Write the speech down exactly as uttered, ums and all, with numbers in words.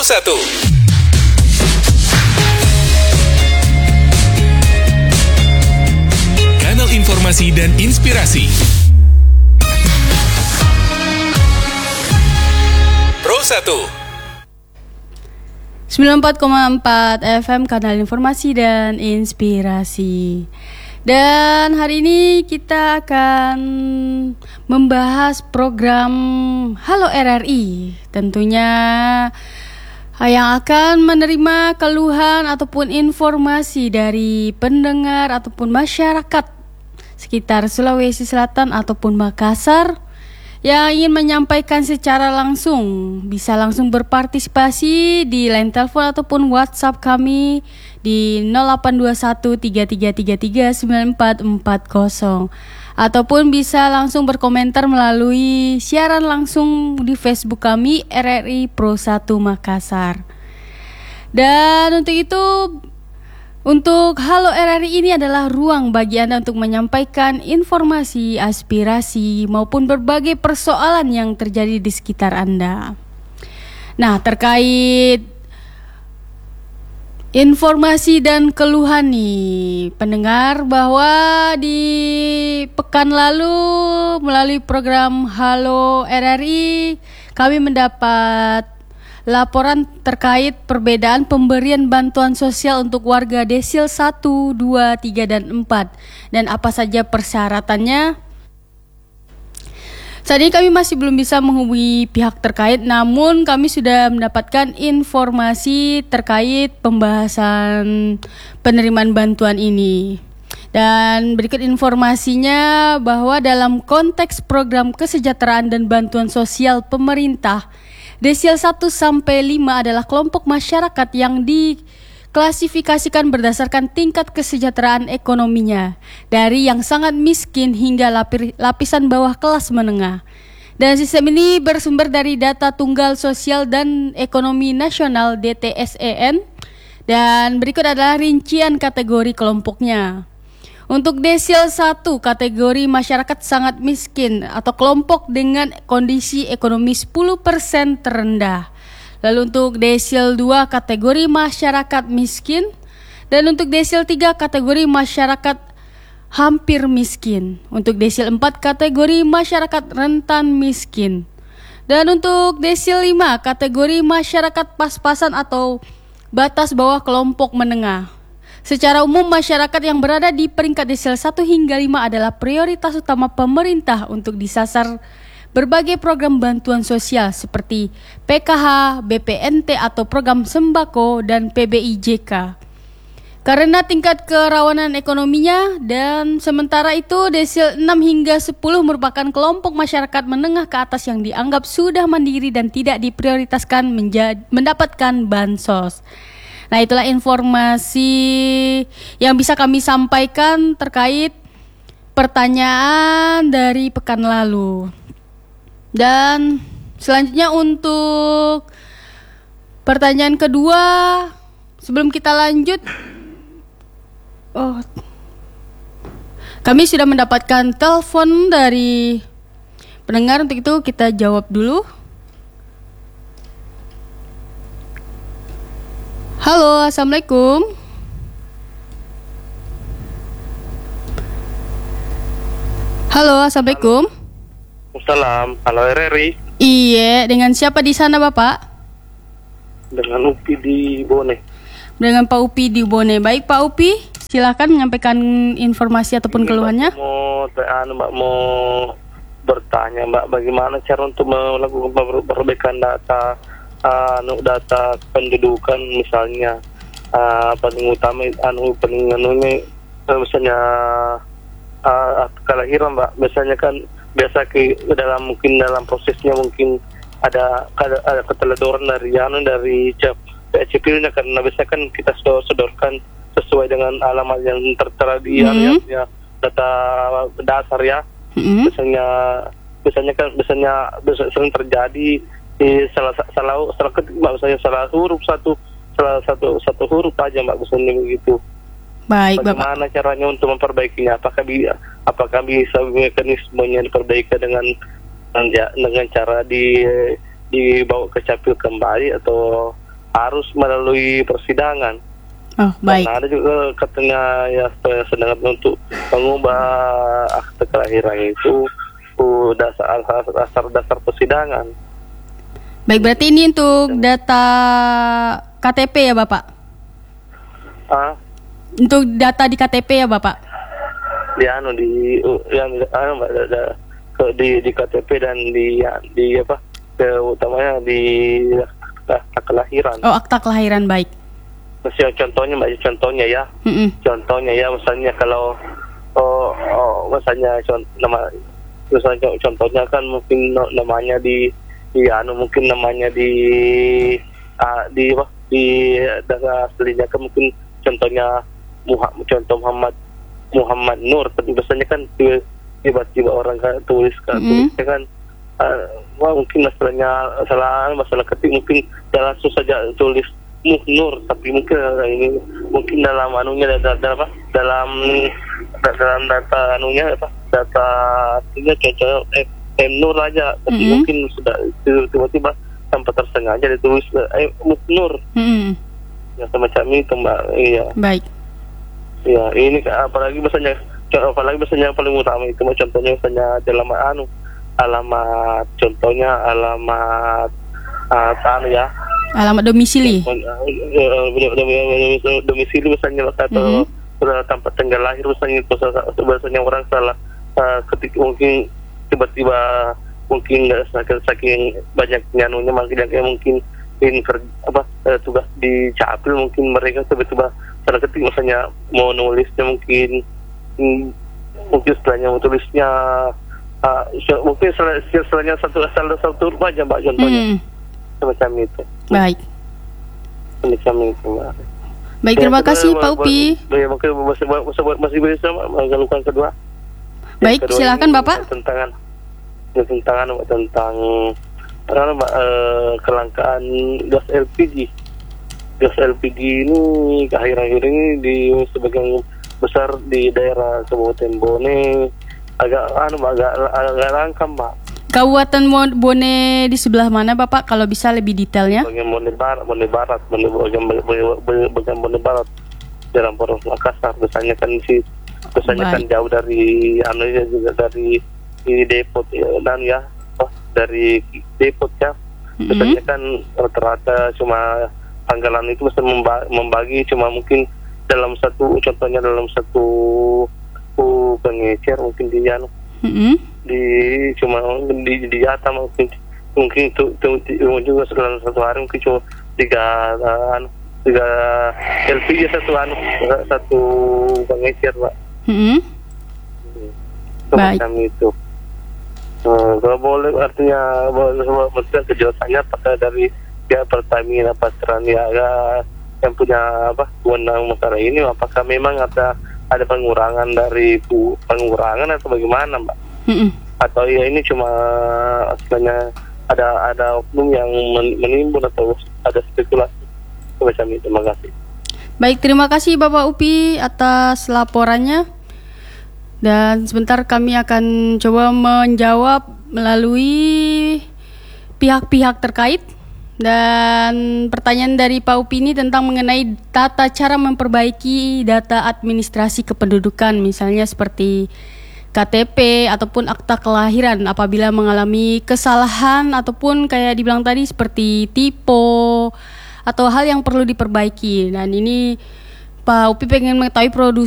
satu. Kanal informasi dan inspirasi. Pro satu. sembilan puluh empat koma empat F M, kanal informasi dan inspirasi. Dan hari ini kita akan membahas program Halo R R I. Tentunya yang akan menerima keluhan ataupun informasi dari pendengar ataupun masyarakat sekitar Sulawesi Selatan ataupun Makassar yang ingin menyampaikan secara langsung. Bisa langsung berpartisipasi di line telepon ataupun WhatsApp kami di nol delapan dua satu tiga tiga tiga tiga sembilan empat empat nol, ataupun bisa langsung berkomentar melalui siaran langsung di Facebook kami R R I Pro satu Makassar. Dan untuk itu, untuk Halo R R I ini adalah ruang bagi Anda untuk menyampaikan informasi, aspirasi, maupun berbagai persoalan yang terjadi di sekitar Anda. Nah, terkait informasi dan keluhan nih pendengar, bahwa di pekan lalu melalui program Halo R R I kami mendapat laporan terkait perbedaan pemberian bantuan sosial untuk warga desil satu, dua, tiga, dan empat, dan apa saja persyaratannya. Saat ini kami masih belum bisa menghubungi pihak terkait, namun kami sudah mendapatkan informasi terkait pembahasan penerimaan bantuan ini. Dan berikut informasinya, bahwa dalam konteks program kesejahteraan dan bantuan sosial pemerintah, desil satu sampai lima adalah kelompok masyarakat yang diklasifikasikan berdasarkan tingkat kesejahteraan ekonominya, dari yang sangat miskin hingga lapisan bawah kelas menengah. Dan sistem ini bersumber dari data Tunggal Sosial dan Ekonomi Nasional D T S E N. Dan berikut adalah rincian kategori kelompoknya. Untuk desil satu, kategori masyarakat sangat miskin atau kelompok dengan kondisi ekonomi sepuluh persen terendah. Lalu untuk desil dua, kategori masyarakat miskin. Dan untuk desil tiga, kategori masyarakat hampir miskin. Untuk desil empat, kategori masyarakat rentan miskin. Dan untuk desil lima, kategori masyarakat pas-pasan atau batas bawah kelompok menengah. Secara umum, masyarakat yang berada di peringkat desil satu hingga lima adalah prioritas utama pemerintah untuk disasar berbagai program bantuan sosial seperti P K H, B P N T atau program sembako, dan P B I J K. Karena tingkat kerawanan ekonominya, dan sementara itu desil enam hingga sepuluh merupakan kelompok masyarakat menengah ke atas yang dianggap sudah mandiri dan tidak diprioritaskan menjad- mendapatkan bansos. Nah, itulah informasi yang bisa kami sampaikan terkait pertanyaan dari pekan lalu. Dan selanjutnya untuk pertanyaan kedua, sebelum kita lanjut, oh, kami sudah mendapatkan telepon dari pendengar. Untuk itu kita jawab dulu. Halo, Assalamualaikum. Halo, Assalamualaikum. Salam, halo R R I. Iya, dengan siapa di sana, Bapak? Dengan Upi di Bone. Dengan Pak Upi di Bone. Baik, Pak Upi, silakan menyampaikan informasi ataupun Ini keluhannya. Mbak mau, Mbak mau bertanya, Mbak, bagaimana cara untuk melakukan perbaikan data, anu data pendudukan misalnya, uh, paling utama anu paling anu ini misalnya uh, kelahiran, Mbak. Biasanya kan biasa ke dalam mungkin dalam prosesnya mungkin ada ada, ada keteledoran dari anu dari cap sipilnya, karena biasanya kan kita sodorkan sesuai dengan alamat yang tertera di mm-hmm. ya, data dasar ya. Mm-hmm. Biasanya biasanya kan biasanya biasanya sering terjadi di salah salah salah ketik, Mbak, misalnya salah huruf satu salah satu satu huruf aja, Mbak, misalnya begitu. Baik, bagaimana Bapak. caranya untuk memperbaikinya? Apakah bisa apakah bisa mekanismenya diperbaiki dengan dengan cara di dibawa ke capil kembali, atau harus melalui persidangan. Oh, baik. Karena ada juga katanya ya sedangkan untuk mengubah akte kelahiran itu uh, dasar dasar dasar persidangan. Baik, berarti ini untuk data K T P ya Bapak? Ah, Untuk data di K T P ya Bapak? di anu di uh, yang anu Mbak, ada, ke, di di K T P dan di ya, di apa? Ke, utamanya di akta kelahiran. Oh, akta kelahiran, baik. Misalnya contohnya Mbak, contohnya ya. Mm-mm. Contohnya ya, misalnya kalau oh, oh misalnya contoh, nama misalnya contohnya kan mungkin no, namanya di di anu mungkin namanya di uh, di apa di daerah aslinya kan mungkin contohnya Muhammad, contoh Muhammad Muhammad Nur, tapi biasanya kan tiba-tiba orang kan tulis kan Mm-hmm. tulisnya kan uh, wah mungkin masalahnya masalah masalah ketik mungkin dia langsung saja tulis Muh Nur, tapi mungkin uh, ini mungkin dalam anunya dalam, dalam apa dalam dalam data anunya apa data artinya contoh eh, M Nur aja, tapi Mm-hmm. mungkin sudah tiba-tiba tanpa tersengaja ditulis eh, Muh Nur. Mm-mm. Ya semacam itu Mbak. Iya. Baik. Ya ini apalagi misalnya apalagi misalnya yang paling utama itu contohnya misalnya dalam anu alamat contohnya alamat uh, anu ya Alamat domisili. domisili misalnya atau mm-hmm. tempat tanggal lahir misalnya biasanya orang salah uh, ketika mungkin tiba-tiba mungkin nggak saking, saking banyak nyanunya makanya kayak mungkin in apa uh, tugas di capil mungkin mereka tiba-tiba salah ketik misalnya mau nulisnya mungkin hmm, mungkin setelahnya mau tulisnya uh, mungkin setelah, setelahnya satu salah satu huruf aja Mbak contohnya Mm. semacam itu. Baik. Semacam itu Mbak. Baik, terima kasih Pak Upi. Ya mungkin masih masih masih bisa mengalukan kedua. Baik, silakan Bapak. Tentang tentang tentang karena uh, kelangkaan gas L P G. Gas L P G ini akhir-akhir ini di sebagian besar di daerah Kabupaten Bone agak anu agak agak langka Mbak. Kabupaten Bone di sebelah mana Bapak? Kalau bisa lebih detailnya. Bagian Bone Barat, Bone Barat, Bone bagian, bagian Bone Barat dalam Polres Makassar. Biasanya kan si biasanya kan jauh dari anu juga dari di depot ya, dan ya oh, dari depot ya. Biasanya kan rata-rata cuma tanggalan itu bisa membagi cuma mungkin dalam satu contohnya dalam satu uh, pengecer mungkin di anu Mm-hmm. di cuma di di atas mungkin mungkin itu itu juga dalam satu hari mungkin cuma tiga uh, tiga L P G satu anu satu pengecer Pak. Mm-hmm. Semacam itu. Uh, kalau boleh artinya maksudnya kejelasannya apakah dari pihak Pertamina Patraniaga yang punya apa wewenang masalah ini apakah memang ada ada pengurangan dari bu, pengurangan atau bagaimana Mbak? Mm-mm. Atau ya ini cuma sebenarnya ada ada oknum yang menimbun atau ada spekulasi semacam itu. Terima kasih. Baik, terima kasih Bapak Upi atas laporannya. Dan sebentar kami akan coba menjawab melalui pihak-pihak terkait. Dan pertanyaan dari Pak Upi ini tentang mengenai tata cara memperbaiki data administrasi kependudukan, misalnya seperti K T P ataupun akta kelahiran apabila mengalami kesalahan ataupun kayak dibilang tadi seperti typo atau hal yang perlu diperbaiki. Dan ini Pak Upi pengen mengetahui produk